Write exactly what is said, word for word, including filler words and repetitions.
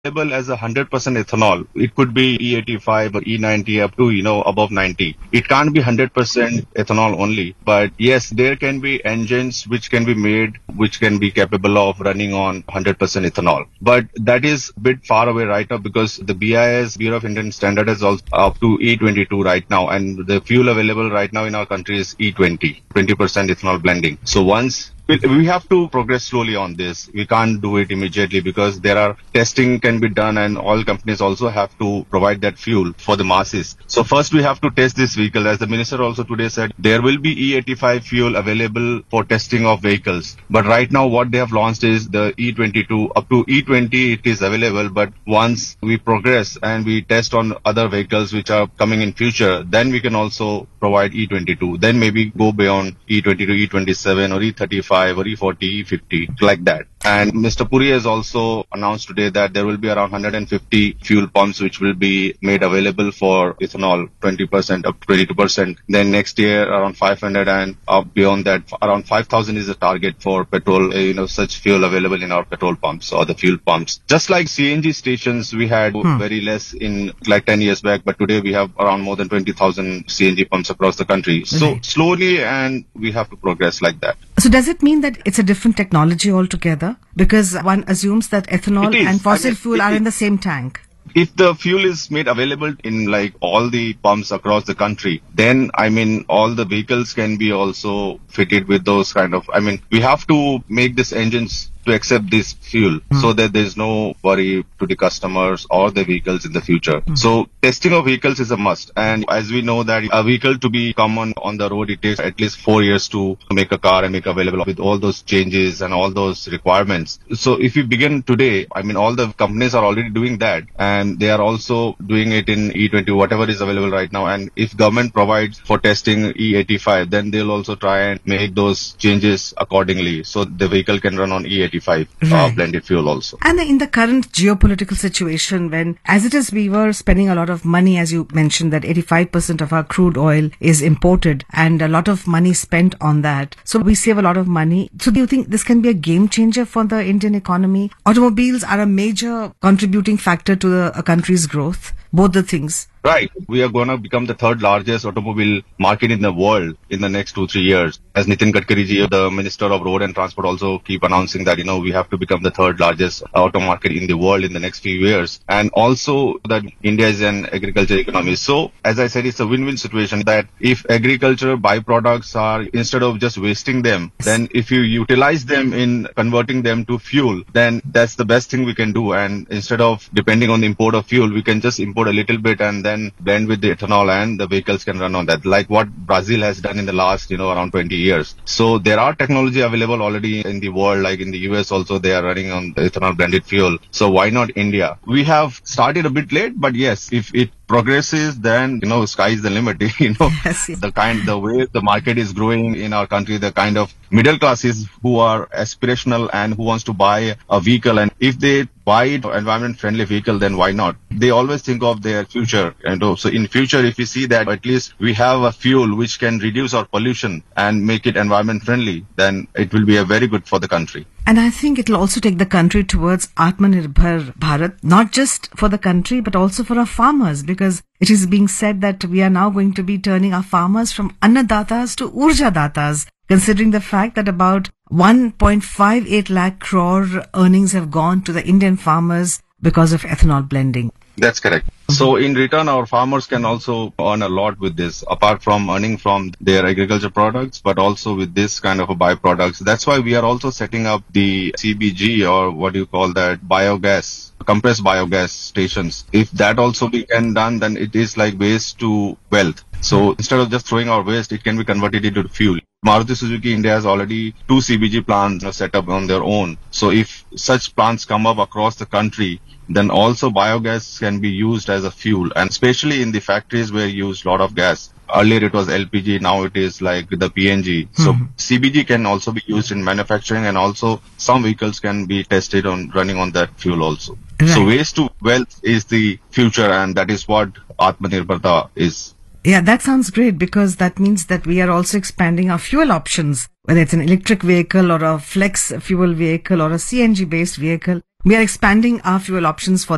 available as a one hundred percent ethanol. It could be E eighty-five or E ninety up to, you know, above ninety. It can't be one hundred percent ethanol only. But yes, there can be engines which can be made, which can be capable of running on one hundred percent ethanol. But that is a bit far away right now because the B I S, Bureau of Indian Standard, is also up to E twenty-two right now. And the fuel available right now in our country is E twenty, twenty percent ethanol blending. So once we have to progress slowly on this. We can't do it immediately because there are testing can be done and all companies also have to provide that fuel for the masses. So first we have to test this vehicle. As the minister also today said, there will be E eighty-five fuel available for testing of vehicles. But right now what they have launched is the E twenty-two. Up to E twenty it is available. But once we progress and we test on other vehicles which are coming in future, then we can also provide E twenty-two. Then maybe go beyond E twenty-two, E twenty-seven or E thirty-five or E forty, E fifty, like that. And Mister Puri has also announced today that there will be around one hundred fifty fuel pumps which will be made available for ethanol, twenty percent up to twenty-two percent. Then next year around five hundred and up beyond that, around five thousand is the target for petrol, you know, such fuel available in our petrol pumps or the fuel pumps. Just like C N G stations, we had hmm. very less in like ten years back, but today we have around more than twenty thousand C N G pumps across the country. So right. slowly, and we have to progress like that. So does it mean that it's a different technology altogether? Because one assumes that ethanol and fossil I mean, fuel are in the same tank. If the fuel is made available in like all the pumps across the country, then I mean all the vehicles can be also fitted with those kind of, I mean we have to make these engines to accept this fuel mm. so that there's no worry to the customers or the vehicles in the future. Mm. So testing of vehicles is a must. And as we know that a vehicle to be common on the road, it takes at least four years to make a car and make available with all those changes and all those requirements. So if we begin today, I mean all the companies are already doing that and they are also doing it in E twenty, whatever is available right now. And if government provides for testing E eighty-five, then they'll also try and make those changes accordingly so the vehicle can run on E eighty-five. Right. Uh, blended fuel also. And in the current geopolitical situation, when as it is we were spending a lot of money, as you mentioned that eighty-five percent of our crude oil is imported and a lot of money spent on that. So we save a lot of money. So do you think this can be a game changer for the Indian economy? Automobiles are a major contributing factor to the, a country's growth. Both the things. Right. We are going to become the third largest automobile market in the world in the next two, three years. As Nitin Gadkari ji, the Minister of Road and Transport, also keep announcing that, you know, we have to become the third largest auto market in the world in the next few years. And also that India is an agriculture economy. So, as I said, it's a win-win situation that if agriculture byproducts are, instead of just wasting them, then if you utilize them in converting them to fuel, then that's the best thing we can do. And instead of depending on the import of fuel, we can just import a little bit and then then blend with the ethanol and the vehicles can run on that, like what Brazil has done in the last, you know, around twenty years. So there are technology available already in the world, like in the U S also they are running on the ethanol blended fuel. So why not India? We have started a bit late, but yes, if it progresses, then, you know, sky is the limit. You know, yes, yes. the kind, the way the market is growing in our country, the kind of middle classes who are aspirational and who wants to buy a vehicle, and if they buy it environment friendly vehicle, then why not? They always think of their future. And so in future, if we see that at least we have a fuel which can reduce our pollution and make it environment friendly, then it will be a very good for the country. And I think it will also take the country towards Atmanirbhar Bharat, not just for the country, but also for our farmers, because it is being said that we are now going to be turning our farmers from Annadatas to Urjadatas, considering the fact that about one point five eight lakh crore earnings have gone to the Indian farmers because of ethanol blending. That's correct. So in return, our farmers can also earn a lot with this, apart from earning from their agriculture products, but also with this kind of a byproducts. That's why we are also setting up the C B G, or what do you call that, biogas, compressed biogas stations. If that also be can done, then it is like waste to wealth. So instead of just throwing our waste, it can be converted into fuel. Maruti Suzuki India has already two C B G plants, you know, set up on their own. So if such plants come up across the country, then also biogas can be used as a fuel, and especially in the factories where you use a lot of gas. Earlier it was L P G, now it is like the P N G. So mm-hmm. C B G can also be used in manufacturing, and also some vehicles can be tested on running on that fuel also. Right. So waste to wealth is the future, and that is what Atmanirbharta is. Yeah, that sounds great, because that means that we are also expanding our fuel options, whether it's an electric vehicle or a flex fuel vehicle or a C N G based vehicle. We are expanding our fuel options for